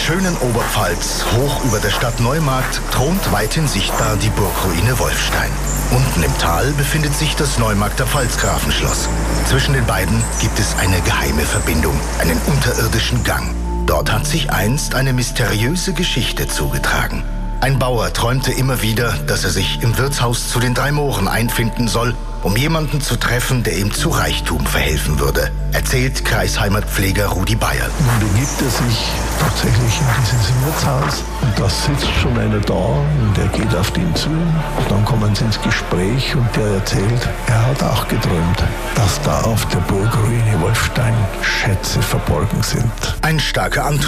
schönen Oberpfalz, hoch über der Stadt Neumarkt, thront weithin sichtbar die Burgruine Wolfstein. Unten im Tal befindet sich das Neumarkter Pfalzgrafenschloss. Zwischen den beiden gibt es eine geheime Verbindung, einen unterirdischen Gang. Dort hat sich einst eine mysteriöse Geschichte zugetragen. Ein Bauer träumte immer wieder, dass er sich im Wirtshaus zu den 3 Mohren einfinden soll, um jemanden zu treffen, der ihm zu Reichtum verhelfen würde, erzählt Kreisheimatpfleger Rudi Bayer. Nun begibt er sich tatsächlich in dieses Wirtshaus und da sitzt schon einer da und er geht auf den zu. Und dann kommen sie ins Gespräch und der erzählt, er hat auch geträumt, dass da auf der Burgruine Wolfstein Schätze verborgen sind. Ein starker Antrieb